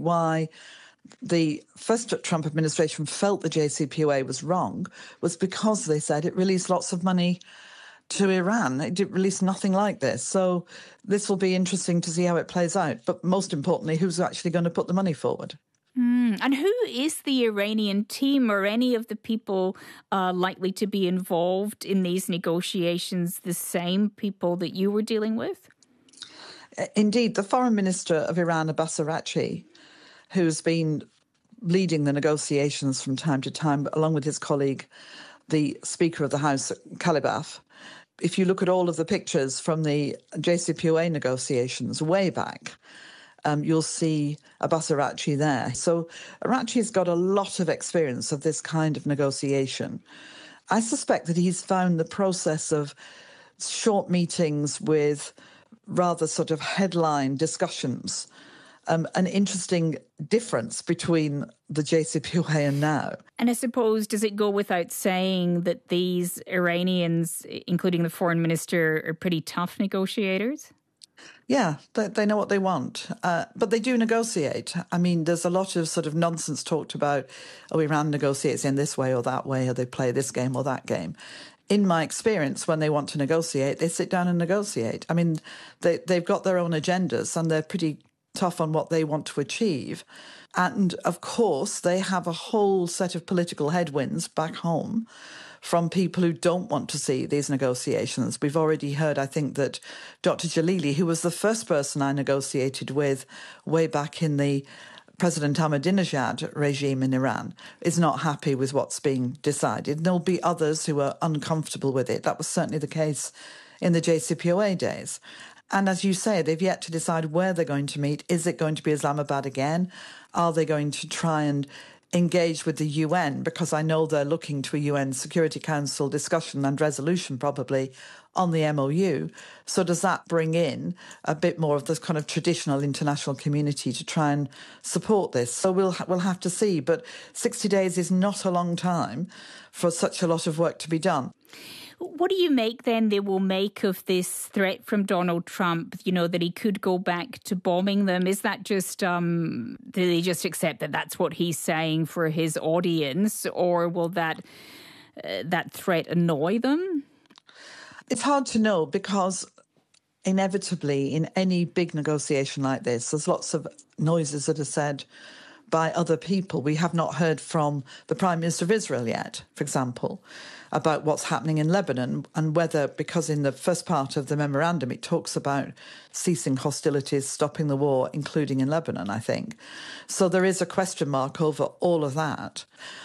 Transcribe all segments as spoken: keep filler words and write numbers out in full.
why the first Trump administration felt the J C P O A was wrong was because they said it released lots of money to Iran. It did release nothing like this. So this will be interesting to see how it plays out. But most importantly, who's actually going to put the money forward? Mm. And who is the Iranian team, or any of the people uh, likely to be involved in these negotiations, the same people that you were dealing with? Indeed, the foreign minister of Iran, Abbas Araghchi, who's been leading the negotiations from time to time, along with his colleague, the Speaker of the House, Kalibaf. If you look at all of the pictures from the J C P O A negotiations way back, um, you'll see Abbas Araghchi there. So Araghchi's got a lot of experience of this kind of negotiation. I suspect that he's found the process of short meetings with rather sort of headline discussions Um, an interesting difference between the J C P O A and now. And I suppose, does it go without saying that these Iranians, including the foreign minister, are pretty tough negotiators? Yeah, they, they know what they want, uh, but they do negotiate. I mean, there's a lot of sort of nonsense talked about, oh, Iran negotiates in this way or that way, or they play this game or that game. In my experience, when they want to negotiate, they sit down and negotiate. I mean, they, they've got their own agendas and they're pretty tough on what they want to achieve. And of course, they have a whole set of political headwinds back home from people who don't want to see these negotiations. We've already heard, I think, that Doctor Jalili, who was the first person I negotiated with way back in the President Ahmadinejad regime in Iran, is not happy with what's being decided. There'll be others who are uncomfortable with it. That was certainly the case in the J C P O A days. And as you say, they've yet to decide where they're going to meet. Is it going to be Islamabad again? Are they going to try and engage with the U N? Because I know they're looking to a U N Security Council discussion and resolution probably on the M O U. So does that bring in a bit more of this kind of traditional international community to try and support this? So we'll we'll have to see. But sixty days is not a long time for such a lot of work to be done. What do you make then they will make of this threat from Donald Trump, you know, that he could go back to bombing them? Is that just, um, do they just accept that that's what he's saying for his audience, or will that uh, that threat annoy them? It's hard to know, because inevitably in any big negotiation like this, there's lots of noises that are said by other people. We have not heard from the Prime Minister of Israel yet, for example, about what's happening in Lebanon, and whether, because in the first part of the memorandum it talks about ceasing hostilities, stopping the war, including in Lebanon, I think. So there is a question mark over all of that.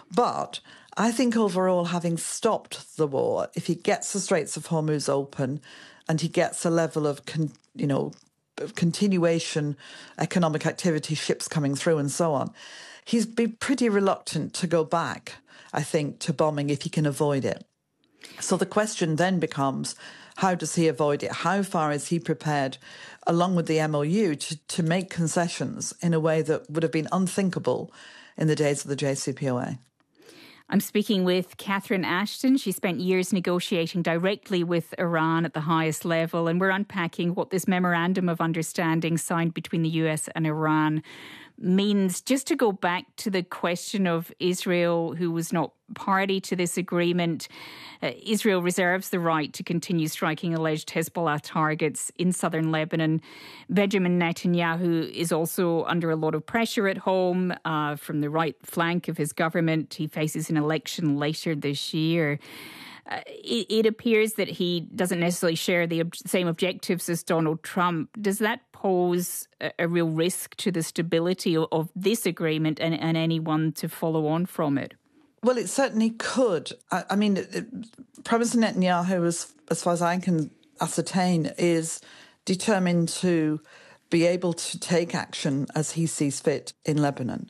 But I think overall, having stopped the war, if he gets the Straits of Hormuz open and he gets a level of, con- you know, of continuation, economic activity, ships coming through and so on, he's be pretty reluctant to go back, I think, to bombing if he can avoid it. So the question then becomes, how does he avoid it? How far is he prepared, along with the M O U, to, to make concessions in a way that would have been unthinkable in the days of the J C P O A? I'm speaking with Catherine Ashton. She spent years negotiating directly with Iran at the highest level, and we're unpacking what this memorandum of understanding signed between the U S and Iran means. Just to go back to the question of Israel, who was not party to this agreement, uh, Israel reserves the right to continue striking alleged Hezbollah targets in southern Lebanon. Benjamin Netanyahu is also under a lot of pressure at home uh, from the right flank of his government. He faces an election later this year. Uh, it, it appears that he doesn't necessarily share the ob- same objectives as Donald Trump. Does that pose a, a real risk to the stability of, of this agreement and, and anyone to follow on from it? Well, it certainly could. I, I mean, it, Prime Minister Netanyahu, as, as far as I can ascertain, is determined to be able to take action as he sees fit in Lebanon.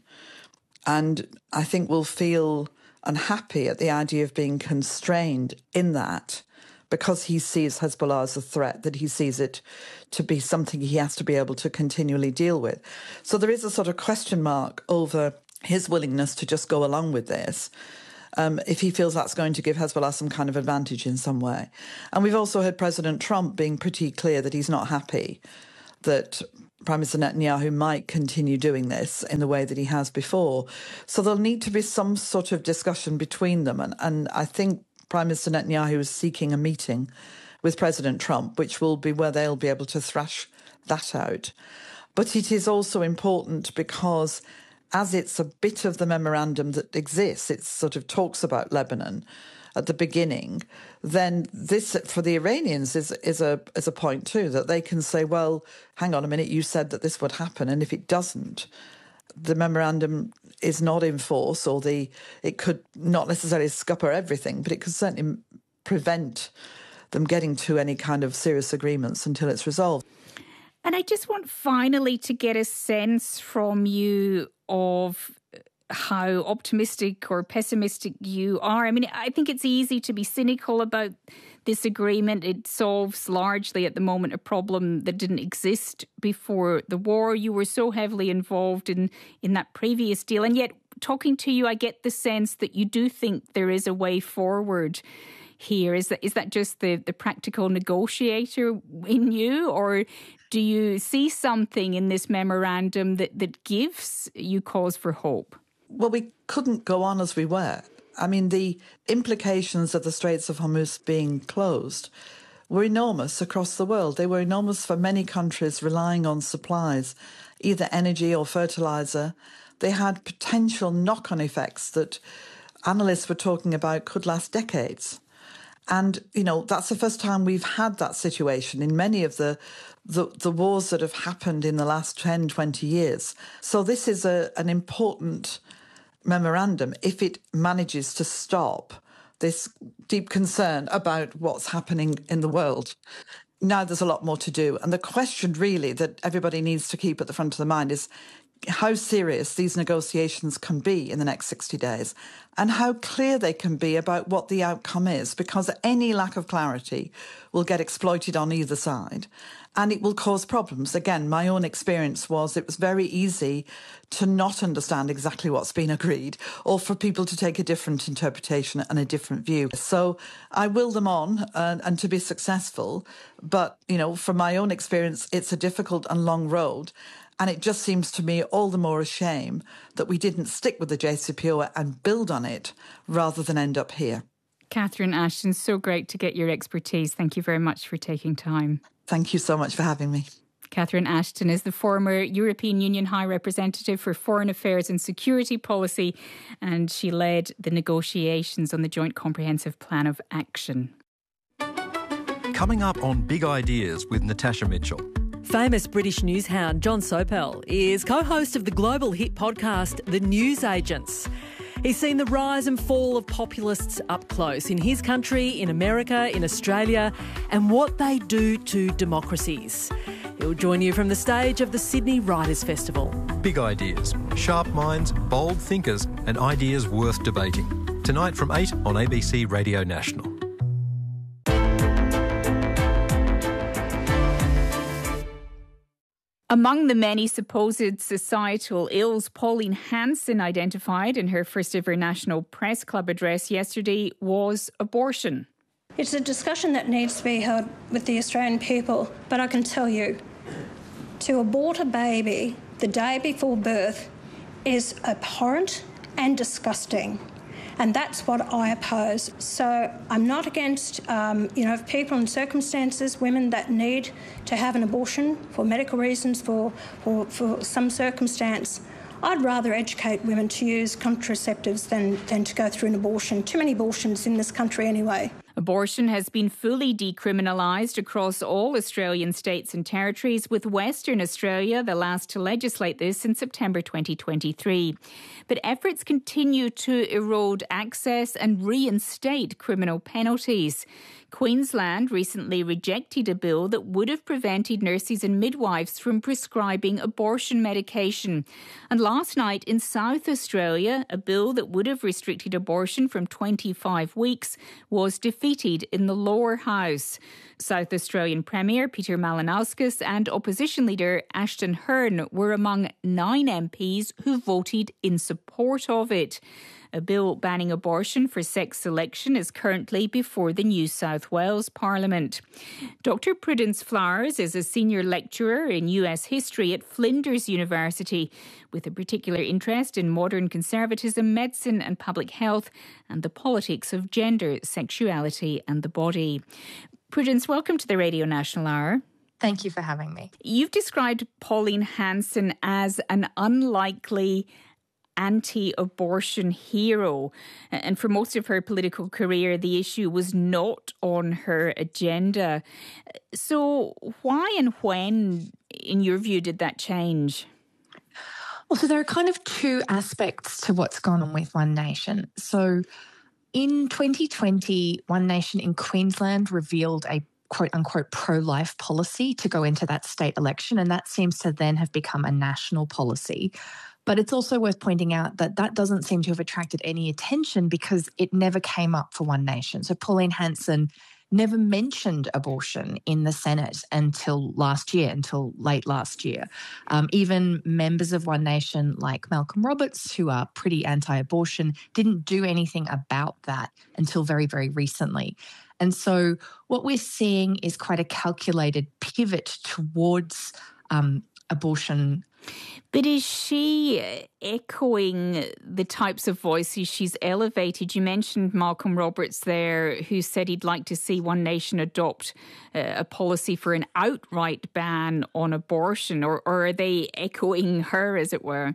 And I think will feel unhappy at the idea of being constrained in that, because he sees Hezbollah as a threat, that he sees it to be something he has to be able to continually deal with. So there is a sort of question mark over his willingness to just go along with this, um, if he feels that's going to give Hezbollah some kind of advantage in some way. And we've also heard President Trump being pretty clear that he's not happy that Prime Minister Netanyahu might continue doing this in the way that he has before. So there'll need to be some sort of discussion between them. And, and I think Prime Minister Netanyahu is seeking a meeting with President Trump, which will be where they'll be able to thrash that out. But it is also important because as it's a bit of the memorandum that exists, it sort of talks about Lebanon at the beginning, then this, for the Iranians, is is a is a point too, that they can say, well, hang on a minute, you said that this would happen, and if it doesn't, the memorandum is not in force, or the it could not necessarily scupper everything, but it could certainly prevent them getting to any kind of serious agreements until it's resolved. And I just want finally to get a sense from you of how optimistic or pessimistic you are. I mean, I think it's easy to be cynical about this agreement. It solves largely at the moment a problem that didn't exist before the war. You were so heavily involved in, in that previous deal. And yet, talking to you, I get the sense that you do think there is a way forward here. Is that is that just the, the practical negotiator in you, or do you see something in this memorandum that, that gives you cause for hope? Well, we couldn't go on as we were. I mean, the implications of the Straits of Hormuz being closed were enormous across the world. They were enormous for many countries relying on supplies, either energy or fertilizer. They had potential knock-on effects that analysts were talking about could last decades. And, you know, that's the first time we've had that situation in many of the the, the wars that have happened in the last ten, twenty years. So this is a, an important memorandum if it manages to stop this deep concern about what's happening in the world. Now there's a lot more to do. And the question really that everybody needs to keep at the front of the mind is how serious these negotiations can be in the next sixty days and how clear they can be about what the outcome is, because any lack of clarity will get exploited on either side and it will cause problems. Again, my own experience was it was very easy to not understand exactly what's been agreed or for people to take a different interpretation and a different view. So I will them on and, and to be successful. But, you know, from my own experience, it's a difficult and long road. And it just seems to me all the more a shame that we didn't stick with the J C P O A and build on it rather than end up here. Catherine Ashton, so great to get your expertise. Thank you very much for taking time. Thank you so much for having me. Catherine Ashton is the former European Union High Representative for Foreign Affairs and Security Policy, and she led the negotiations on the Joint Comprehensive Plan of Action. Coming up on Big Ideas with Natasha Mitchell. Famous British newshound John Sopel is co-host of the global hit podcast The News Agents. He's seen the rise and fall of populists up close in his country, in America, in Australia, and what they do to democracies. He'll join you from the stage of the Sydney Writers' Festival. Big Ideas, sharp minds, bold thinkers and ideas worth debating. Tonight from eight on A B C Radio National. Among the many supposed societal ills Pauline Hanson identified in her first ever National Press Club address yesterday was abortion. It's a discussion that needs to be held with the Australian people, but I can tell you, to abort a baby the day before birth is abhorrent and disgusting. And that's what I oppose. So I'm not against, um, you know, people in circumstances, women that need to have an abortion for medical reasons, for, for, for some circumstance. I'd rather educate women to use contraceptives than, than to go through an abortion. Too many abortions in this country anyway. Abortion has been fully decriminalised across all Australian states and territories, with Western Australia the last to legislate this in September twenty twenty-three. But efforts continue to erode access and reinstate criminal penalties. Queensland recently rejected a bill that would have prevented nurses and midwives from prescribing abortion medication. And last night in South Australia, a bill that would have restricted abortion from twenty-five weeks was defeated seated in the lower house. South Australian Premier Peter Malinauskas and opposition leader Ashton Hearn were among nine M Ps who voted in support of it. A bill banning abortion for sex selection is currently before the New South Wales Parliament. Doctor Prudence Flowers is a senior lecturer in U S history at Flinders University, with a particular interest in modern conservatism, medicine and public health, and the politics of gender, sexuality and the body. Prudence, welcome to the Radio National Hour. Thank you for having me. You've described Pauline Hanson as an unlikely anti-abortion hero. And for most of her political career, the issue was not on her agenda. So why and when, in your view, did that change? Well, so there are kind of two aspects to what's gone on with One Nation. So in twenty twenty, One Nation in Queensland revealed a quote-unquote pro-life policy to go into that state election, and that seems to then have become a national policy. But it's also worth pointing out that that doesn't seem to have attracted any attention because it never came up for One Nation. So Pauline Hanson never mentioned abortion in the Senate until last year, until late last year. Um, even members of One Nation like Malcolm Roberts, who are pretty anti-abortion, didn't do anything about that until very, very recently. And so what we're seeing is quite a calculated pivot towards um, abortion. But is she echoing the types of voices she's elevated? You mentioned Malcolm Roberts there, who said he'd like to see One Nation adopt a policy for an outright ban on abortion, or, or are they echoing her, as it were?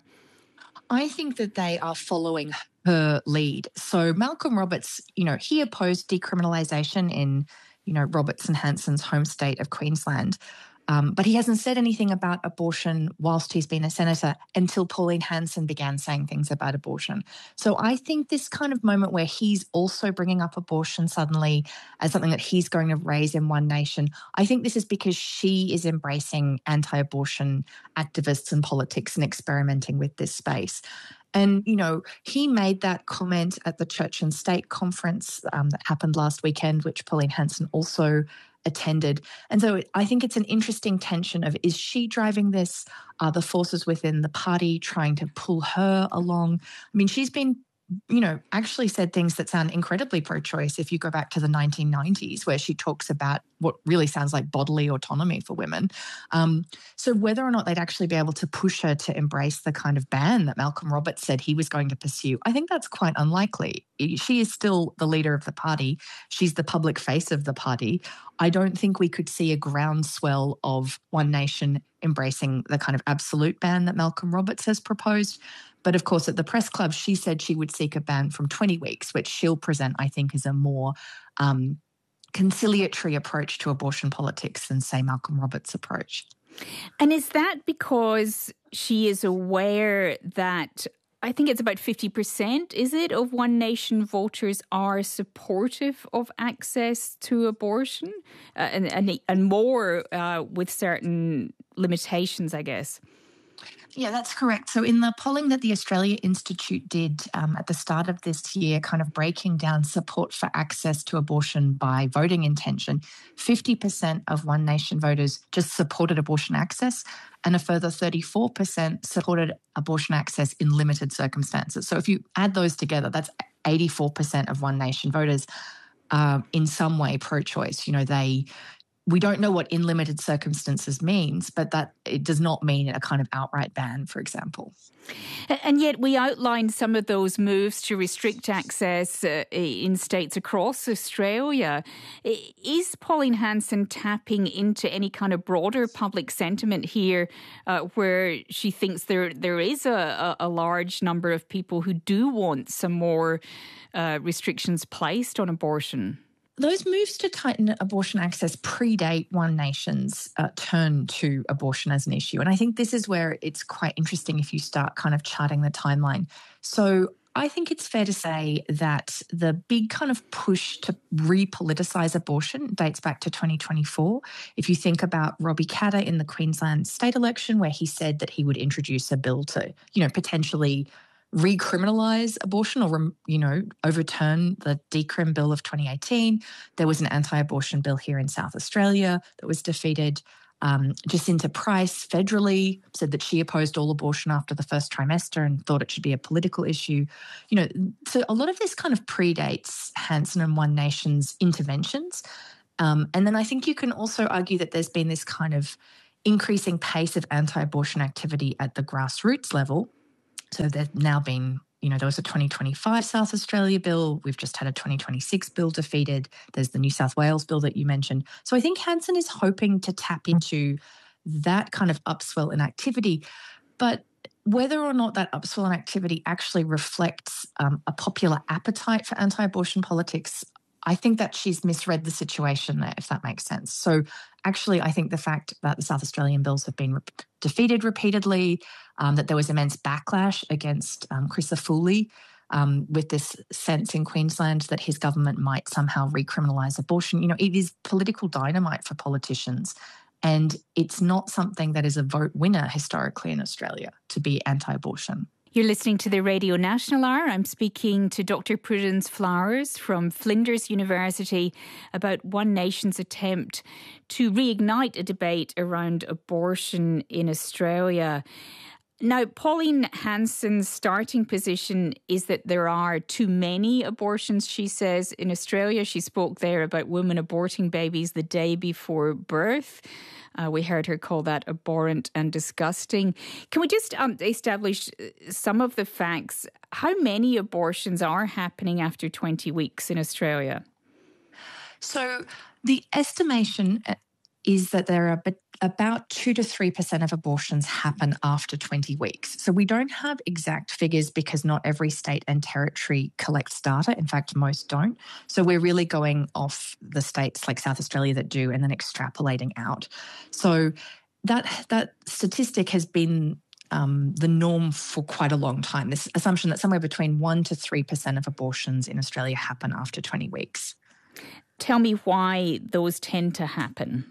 I think that they are following her lead. So Malcolm Roberts, you know, he opposed decriminalisation in, you know, Roberts and Hanson's home state of Queensland. Um, but he hasn't said anything about abortion whilst he's been a senator until Pauline Hanson began saying things about abortion. So I think this kind of moment where he's also bringing up abortion suddenly as something that he's going to raise in One Nation, I think this is because she is embracing anti-abortion activists and politics and experimenting with this space. And, you know, he made that comment at the Church and State conference um, that happened last weekend, which Pauline Hanson also attended. And so I think it's an interesting tension of, is she driving this? Are the forces within the party trying to pull her along? I mean, she's been, you know, actually said things that sound incredibly pro-choice if you go back to the nineteen nineties, where she talks about what really sounds like bodily autonomy for women. Um, so whether or not they'd actually be able to push her to embrace the kind of ban that Malcolm Roberts said he was going to pursue, I think that's quite unlikely. She is still the leader of the party. She's the public face of the party. I don't think we could see a groundswell of One Nation embracing the kind of absolute ban that Malcolm Roberts has proposed. But of course, at the press club, she said she would seek a ban from twenty weeks, which she'll present, I think, as a more um, conciliatory approach to abortion politics than, say, Malcolm Roberts' approach. And is that because she is aware that, I think it's about fifty percent, is it, of One Nation voters are supportive of access to abortion, uh, and, and, and more uh, with certain limitations, I guess? Yeah, that's correct. So in the polling that the Australia Institute did um, at the start of this year, kind of breaking down support for access to abortion by voting intention, fifty percent of One Nation voters just supported abortion access, and a further thirty-four percent supported abortion access in limited circumstances. So if you add those together, that's eighty-four percent of One Nation voters uh, in some way pro-choice. You know, they... We don't know what in limited circumstances means, but that it does not mean a kind of outright ban, for example. And yet we outlined some of those moves to restrict access uh, in states across Australia. Is Pauline Hanson tapping into any kind of broader public sentiment here uh, where she thinks there there is a, a large number of people who do want some more uh, restrictions placed on abortion? Those moves to tighten abortion access predate One Nation's uh, turn to abortion as an issue. And I think this is where it's quite interesting if you start kind of charting the timeline. So I think it's fair to say that the big kind of push to repoliticise abortion dates back to twenty twenty-four. If you think about Robbie Katter in the Queensland state election, where he said that he would introduce a bill to, you know, potentially recriminalise abortion or, you know, overturn the Decrim Bill of twenty eighteen. There was an anti-abortion bill here in South Australia that was defeated. Um, Jacinta Price federally said that she opposed all abortion after the first trimester and thought it should be a political issue. You know, so a lot of this kind of predates Hanson and One Nation's interventions. Um, and then I think you can also argue that there's been this kind of increasing pace of anti-abortion activity at the grassroots level. So there's now been, you know, there was a twenty twenty-five South Australia bill. We've just had a twenty twenty-six bill defeated. There's the New South Wales bill that you mentioned. So I think Hanson is hoping to tap into that kind of upswell in activity. But whether or not that upswell in activity actually reflects um, a popular appetite for anti-abortion politics, I think that she's misread the situation there, if that makes sense. So actually, I think the fact that the South Australian bills have been re- defeated repeatedly, um, that there was immense backlash against um, Chris Foley um, with this sense in Queensland that his government might somehow recriminalise abortion. You know, it is political dynamite for politicians, and it's not something that is a vote winner historically in Australia to be anti-abortion. You're listening to the Radio National Hour. I'm speaking to Doctor Prudence Flowers from Flinders University about One Nation's attempt to reignite a debate around abortion in Australia. Now, Pauline Hanson's starting position is that there are too many abortions, she says, in Australia. She spoke there about women aborting babies the day before birth. Uh, we heard her call that abhorrent and disgusting. Can we just um, establish some of the facts? How many abortions are happening after twenty weeks in Australia? So the estimation is that there are about two to three percent of abortions happen after twenty weeks. So we don't have exact figures because not every state and territory collects data. In fact, most don't. So we're really going off the states like South Australia that do and then extrapolating out. So that that statistic has been um, the norm for quite a long time, this assumption that somewhere between one to three percent of abortions in Australia happen after twenty weeks. Tell me why those tend to happen.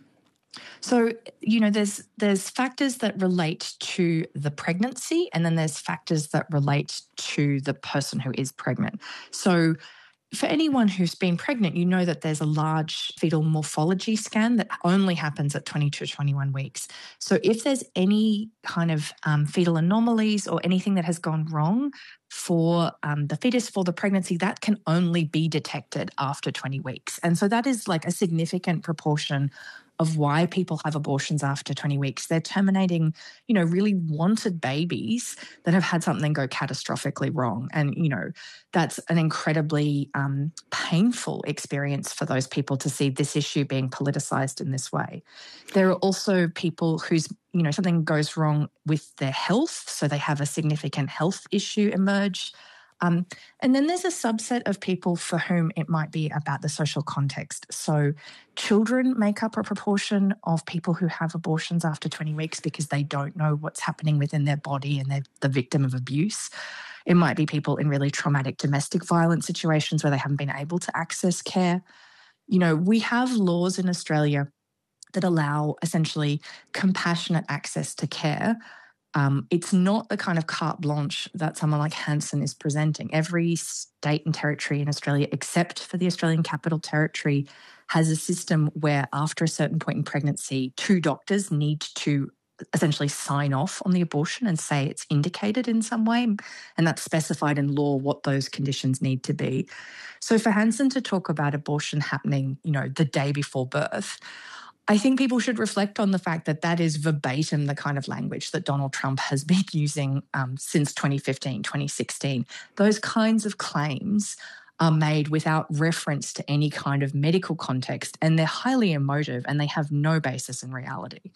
So, you know, there's there's factors that relate to the pregnancy, and then there's factors that relate to the person who is pregnant. So for anyone who's been pregnant, you know that there's a large fetal morphology scan that only happens at twenty-two, twenty-one weeks. So if there's any kind of um, fetal anomalies or anything that has gone wrong for um, the fetus, for the pregnancy, that can only be detected after twenty weeks. And so that is like a significant proportion of why people have abortions after twenty weeks. They're terminating, you know, really wanted babies that have had something go catastrophically wrong. And, you know, that's an incredibly um, painful experience for those people to see this issue being politicised in this way. There are also people whose, you know, something goes wrong with their health, so they have a significant health issue emerge. Um, and then there's a subset of people for whom it might be about the social context. So children make up a proportion of people who have abortions after twenty weeks because they don't know what's happening within their body and they're the victim of abuse. It might be people in really traumatic domestic violence situations where they haven't been able to access care. You know, we have laws in Australia that allow essentially compassionate access to care. Um, it's not the kind of carte blanche that someone like Hanson is presenting. Every state and territory in Australia, except for the Australian Capital Territory, has a system where after a certain point in pregnancy, two doctors need to essentially sign off on the abortion and say it's indicated in some way, and that's specified in law what those conditions need to be. So for Hanson to talk about abortion happening, you know, the day before birth, I think people should reflect on the fact that that is verbatim the kind of language that Donald Trump has been using um, since twenty fifteen, twenty sixteen. Those kinds of claims are made without reference to any kind of medical context, and they're highly emotive and they have no basis in reality.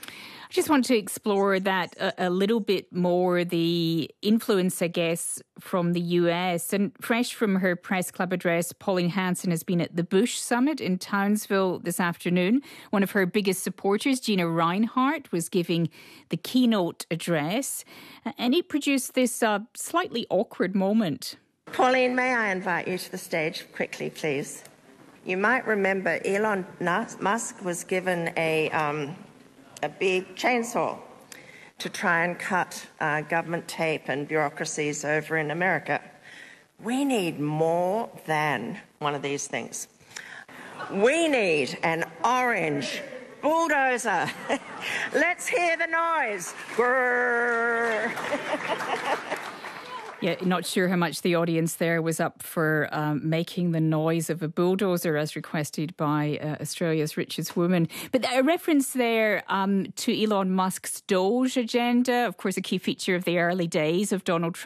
I just want to explore that a, a little bit more, the influence, I guess, from the U S. And fresh from her press club address, Pauline Hanson has been at the Bush Summit in Townsville this afternoon. One of her biggest supporters, Gina Reinhart, was giving the keynote address, and it produced this uh, slightly awkward moment. Pauline, may I invite you to the stage quickly, please? You might remember Elon Musk was given a... Um, a big chainsaw to try and cut uh, government tape and bureaucracies over in America. We need more than one of these things. We need an orange bulldozer. Let's hear the noise. Grrr. Yeah, not sure how much the audience there was up for um, making the noise of a bulldozer as requested by uh, Australia's richest woman. But a reference there um, to Elon Musk's Doge agenda, of course, a key feature of the early days of Donald Trump.